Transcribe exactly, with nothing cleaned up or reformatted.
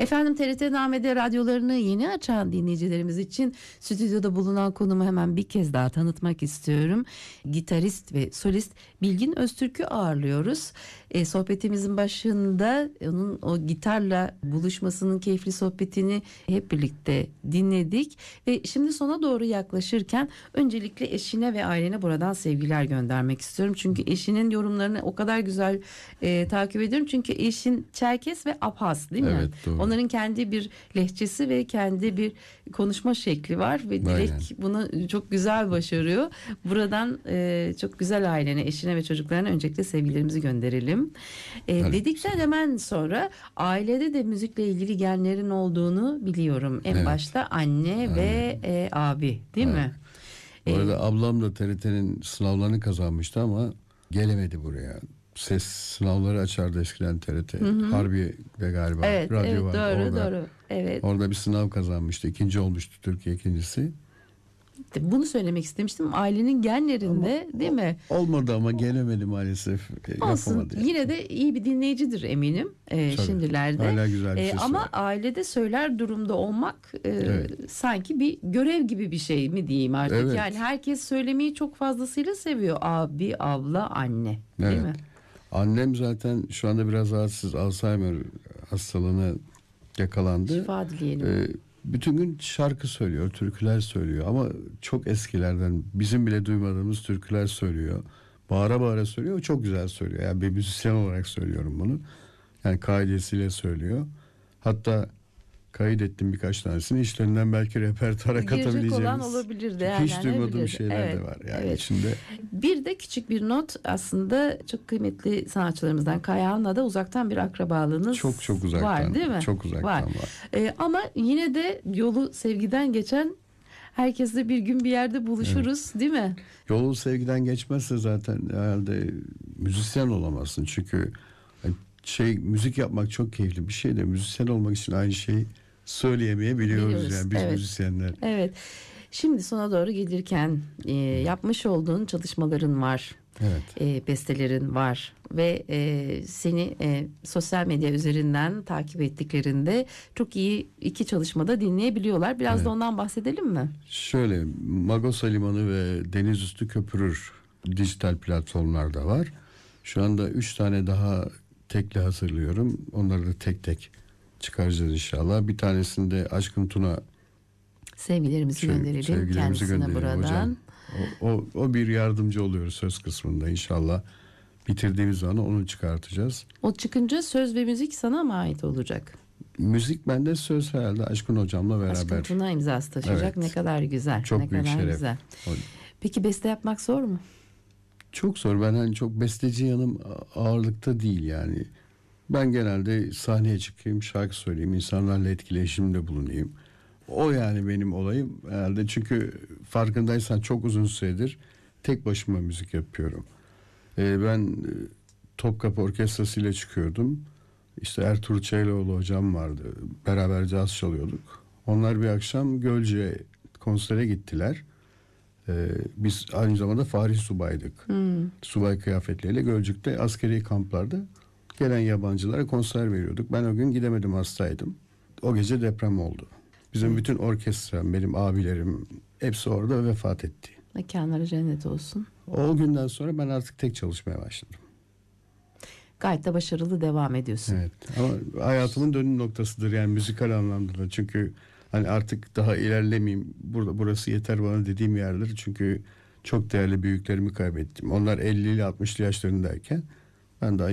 Efendim, T R T Name'de radyolarını yeni açan dinleyicilerimiz için stüdyoda bulunan konumu hemen bir kez daha tanıtmak istiyorum. Gitarist ve solist Bilgin Öztürk'ü ağırlıyoruz. E, sohbetimizin başında onun o gitarla buluşmasının keyifli sohbetini hep birlikte dinledik. Ve şimdi sona doğru yaklaşırken öncelikle eşine ve ailene buradan sevgiler göndermek istiyorum. Çünkü eşinin yorumlarını o kadar güzel e, takip ediyorum. Çünkü eşin Çerkes ve Abhaz, değil mi? Evet, doğru. Onların kendi bir lehçesi ve kendi bir konuşma şekli var ve Dilek Aynen. bunu çok güzel başarıyor. Buradan e, çok güzel ailene, eşine ve çocuklarına öncelikle sevgilerimizi gönderelim. E, Evet. dedikten hemen sonra ailede de müzikle ilgili genlerin olduğunu biliyorum. En Evet. başta anne Aynen. ve e, abi, değil Evet. mi? Bu arada E, ablam da T R T'nin sınavlarını kazanmıştı ama gelemedi buraya. Ses sınavları açardı eskiden T R T. Harbiye'de galiba evet, radyo evet, var. doğru, Orada, doğru. Evet. orada bir sınav kazanmıştı. İkinci olmuştu, Türkiye ikincisi. Bunu söylemek istemiştim. Ailenin genlerinde, Ama değil mi? Olmadı ama gelemedi maalesef. E, Olsun. Yapamadı. yani. Yine de iyi bir dinleyicidir eminim. E, Tabii. şimdilerde. Hala güzel bir E, şey ama söyler. ailede söyler durumda olmak e, Evet. sanki bir görev gibi bir şey mi diyeyim artık. Evet. Yani herkes söylemeyi çok fazlasıyla seviyor. Abi, abla, anne. Değil Evet. mi? Annem zaten şu anda biraz rahatsız, Alzheimer hastalığına yakalandı. Şifa dileyelim. Ee, bütün gün şarkı söylüyor, türküler söylüyor ama çok eskilerden, bizim bile duymadığımız türküler söylüyor. Bağıra bağıra söylüyor, çok güzel söylüyor. Yani bir müzisyen olarak söylüyorum bunu. Yani kaidesiyle söylüyor. Hatta kaydettim birkaç tanesini. İşlerinden belki repertuara Girecek katabileceğimiz. olan olabilir, Hiç değerlendirebilir. duymadığım şeyler Evet, de var yani evet. içinde. Bir de küçük bir not, aslında çok kıymetli sanatçılarımızdan Kayahan'la da uzaktan bir akrabalığınız Çok çok uzaktan. var, değil mi? Çok uzaktan var. var. Ee, ama yine de yolu sevgiden geçen, herkesle bir gün bir yerde buluşuruz, değil mi? Yolu sevgiden geçmezse zaten herhalde müzisyen olamazsın. Çünkü şey, müzik yapmak çok keyifli bir şey de müzisyen olmak için aynı şeyi söyleyemeyebiliyoruz. Biliyoruz, Yani biz evet. müzisyenler. Evet. Şimdi sona doğru gelirken e, yapmış olduğun çalışmaların var. Evet. E, bestelerin var ve e, seni e, sosyal medya üzerinden takip ettiklerinde çok iyi iki çalışmada dinleyebiliyorlar. Biraz Evet. da ondan bahsedelim mi? Şöyle, Magosa Limanı ve Denizüstü Köpürür dijital platformlarda var. Şu anda üç tane daha tekli hazırlıyorum. Onları da tek tek çıkaracağız inşallah. Bir tanesinde Aşkın Tuna, Sevgilerimizi Sev- gönderelim sevgilerimizi kendisine gönderelim buradan. hocam. O, o, o bir yardımcı oluyor söz kısmında inşallah. Bitirdiğimiz zaman onu çıkartacağız. O çıkınca söz ve müzik sana mı ait olacak? Müzik bende, söz herhalde Aşkın hocamla beraber. Aşkın Tuna imzası taşıyacak. Evet. Ne kadar güzel. Çok ne büyük kadar şeref. güzel. O- Peki beste yapmak zor mu? Çok zor. Ben hani çok besteci yanım ağırlıkta değil yani. Ben genelde sahneye çıkayım, şarkı söyleyeyim, insanlarla etkileşimde bulunayım. O yani benim olayım herhalde. Çünkü farkındaysan çok uzun süredir tek başıma müzik yapıyorum. Ee, ben e, Topkapı Orkestrası ile çıkıyordum. İşte Ertuğrul Çeyloğlu hocam vardı. Beraber caz çalıyorduk. Onlar bir akşam Gölcük'e konsere gittiler. Ee, biz aynı zamanda Fahri Subay'dık. Hmm. Subay kıyafetleriyle Gölcük'te askeri kamplarda gelen yabancılara konser veriyorduk. Ben o gün gidemedim, hastaydım. O gece deprem oldu. Bizim Evet. bütün orkestra, benim abilerim hepsi orada vefat etti. Mekanları cennet olsun. O günden sonra ben artık tek çalışmaya başladım. Gayet de başarılı devam ediyorsun. Evet. Ama hayatımın dönüm noktasıdır yani müzikal anlamda da. Çünkü hani artık daha ilerlemeyeyim. Burada burası yeter bana dediğim yerdir. Çünkü çok değerli büyüklerimi kaybettim. Onlar ellili altmışlı yaşlarındayken ben daha